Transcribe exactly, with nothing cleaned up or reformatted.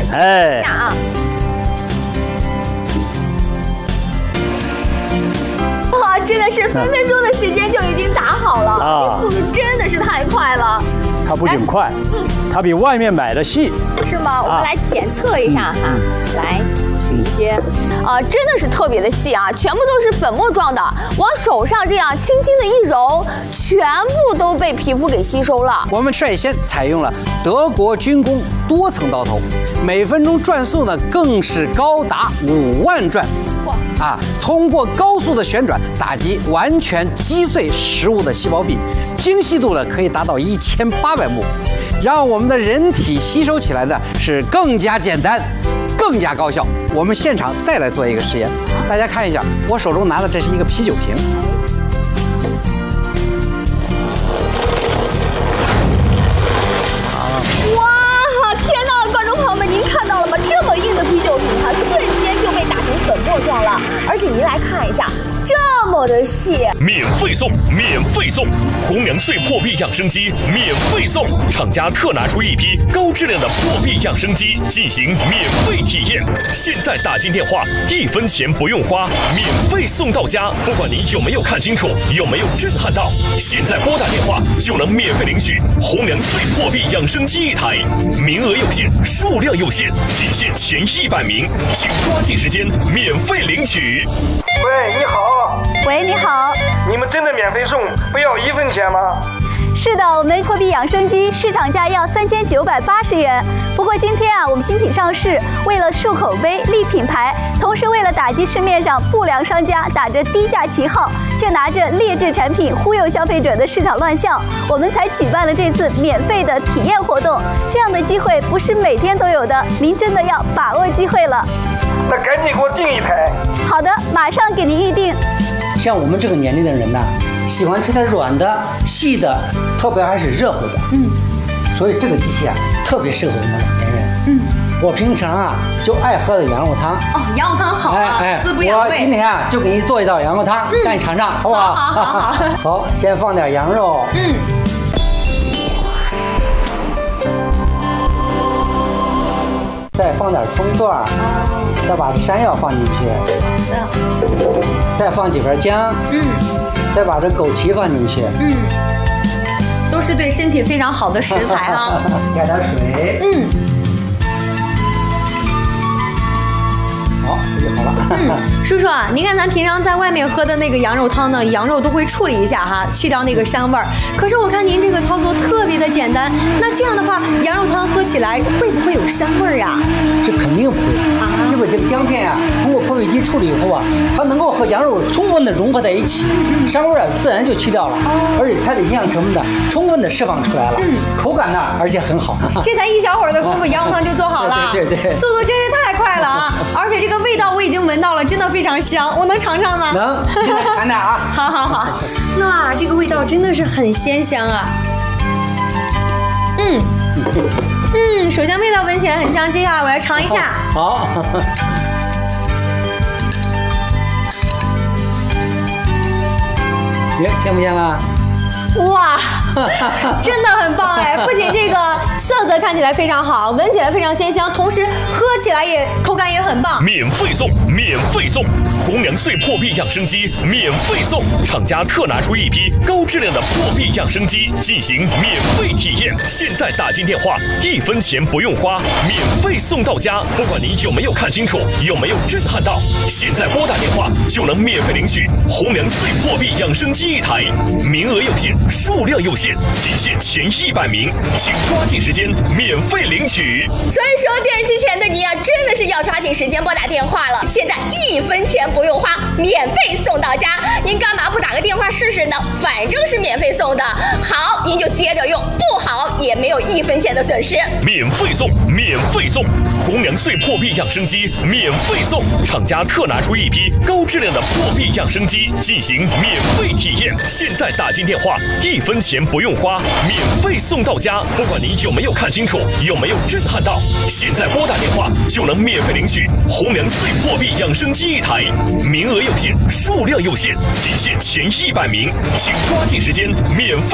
哎， 啊。 哇，真的是分分钟的时间就已经打好了，啊，速度真的是太快了。 它不仅快，嗯，它比外面买的细， 是吗？我们来检测一下哈，来取一些，啊，真的是特别的细啊，全部都是粉末状的，往手上这样轻轻的一揉，全部都被皮肤给吸收了。 我们率先采用了德国军工多层刀头，每分钟转速呢更是高达五万转。 啊，通过高速的旋转打击，完全击碎食物的细胞壁，精细度呢可以达到一千八百目，让我们的人体吸收起来呢是更加简单，更加高效。我们现场再来做一个实验，大家看一下，我手中拿的这是一个啤酒瓶。 哇，天哪，观众朋友们，您看到了吗？这么硬的啤酒瓶，它瞬间就被打成粉末状了，而且您来看一下，这么的细。 免费送，免费送，红娘碎破壁养生机免费送，厂家特拿出一批高质量的破壁养生机进行免费体验。现在打进电话，一分钱不用花，免费送到家。不管您有没有看清楚，有没有震撼到，现在拨打电话就能免费领取红娘碎破壁养生机一台，名额有限，数量有限，仅限前一百名，请抓紧时间免费领取。 喂，你好。 喂，你好。 你们真的免费送，不要一分钱吗？ 是的，我们破壁养生机市场价要三千九百八十元。不过今天啊，我们新品上市，为了树口碑、立品牌，同时为了打击市面上不良商家打着低价旗号，却拿着劣质产品忽悠消费者的市场乱象，我们才举办了这次免费的体验活动。这样的机会不是每天都有的，您真的要把握机会了。 那赶紧给我订一台。 好的，马上给您预定。 像我们这个年龄的人呢，喜欢吃点软的、细的，特别还是热乎的。嗯，所以这个机器啊，特别适合我们老年人。嗯，我平常啊就爱喝的羊肉汤。 哦，羊肉汤好啊， 哎哎， 滋补养胃。 我今天啊就给你做一道羊肉汤，嗯、让你尝尝，好不好？ 好好好好。 好，先放点羊肉。嗯。再放点葱段，哦，再把这山药放进去，好的，再放几份姜，嗯，再把这枸杞放进去， 嗯，都是对身体非常好的食材啊。 加点水，嗯，好，这就好了。 嗯，叔叔啊，您看咱平常在外面喝的那个羊肉汤呢，羊肉都会处理一下哈，去掉那个膻味儿。可是我看您这个操作特别的简单，那这样的话，羊肉汤喝起来会不会有膻味儿呀？ 这肯定不会啊，因为这个姜片啊，通过破壁机处理以后啊，它能够和羊肉充分的融合在一起，膻味儿啊自然就去掉了，而且它的营养成分呢充分的释放出来了，嗯，口感呢而且很好。 这才一小会儿的功夫，羊肉汤就做好了， 对对对， 速度真是太快了啊！而且这个味道我已经闻到了，真的非常香，我能尝尝吗？ 能，现在尝点啊！ 好好好，哇，这个味道真的是很鲜香啊！嗯嗯，首先味道闻起来很香，接下来我来尝一下。 好。耶，香不香啊？ 哇，真的很棒哎！不仅这个色泽看起来非常好，闻起来非常鲜香，同时喝起来也口感也很棒。 免费送，免费送，红娘碎破壁养生机免费送，厂家特拿出一批高质量的破壁养生机进行免费体验。现在打进电话，一分钱不用花，免费送到家。不管您有没有看清楚，有没有震撼到，现在拨打电话就能免费领取红娘碎破壁养生机一台，名额有限。数量有限，仅限前一百名，请抓紧时间免费领取。 所以说，电视机前的你啊，真的是要抓紧时间拨打电话了。现在一分钱不用花，免费送到家，您干嘛不打个电话试试呢？反正是免费送的，好，您就接着用，不好也没有一分钱的损失。 免费送，免费送，红娘碎破壁养生机免费送，厂家特拿出一批高质量的破壁养生机进行免费体验。现在打进电话。一分钱不用花，免费送到家。不管您有没有看清楚，有没有震撼到，现在拨打电话就能免费领取红娘碎破壁养生机一台，名额有限，数量有限，仅限前一百名，请抓紧时间免费。